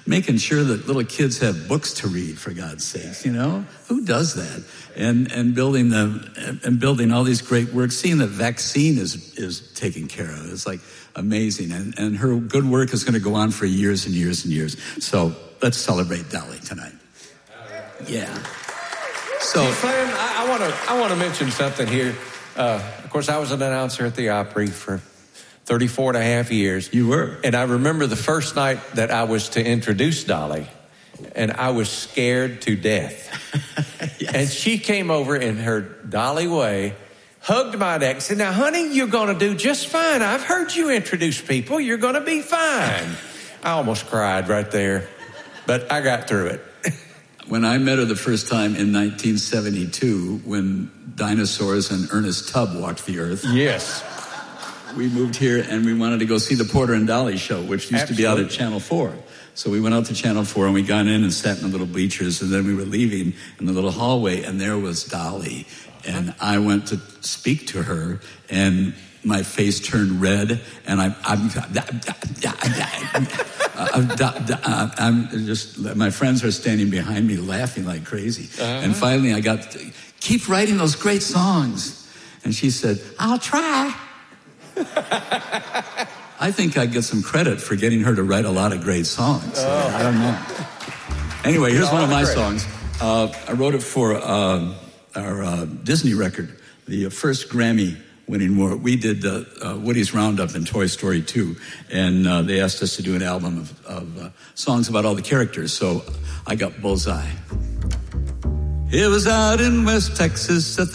making sure that little kids have books to read, for God's sakes, you know? Who does that? And building all these great works, seeing that vaccine is taken care of. It's like amazing. And her good work is going to go on for years and years and years. So let's celebrate Dolly tonight. Yeah. So, Fran, I want to mention something here. Of course, I was an announcer at the Opry for 34 and a half years. You were. And I remember the first night that I was to introduce Dolly, and I was scared to death. Yes. And she came over in her Dolly way, hugged my neck, and said, "Now, honey, you're going to do just fine. I've heard you introduce people. You're going to be fine." I almost cried right there, but I got through it. When I met her the first time in 1972, when dinosaurs and Ernest Tubb walked the earth. Yes. We moved here and we wanted to go see the Porter and Dolly show, which used to be out at Channel 4. So we went out to Channel 4 and we got in and sat in the little bleachers, and then we were leaving in the little hallway, and there was Dolly. And I went to speak to her, and my face turned red, and I'm just, my friends are standing behind me laughing like crazy. And finally I got, "Keep writing those great songs." And she said, "I'll try." I think I get some credit for getting her to write a lot of great songs. I don't know. Anyway, here's one of my songs. I wrote it for our Disney record, the first Grammy winning war. We did Woody's Roundup in Toy Story 2, and they asked us to do an album of songs about all the characters, so I got Bullseye. It was out in West Texas at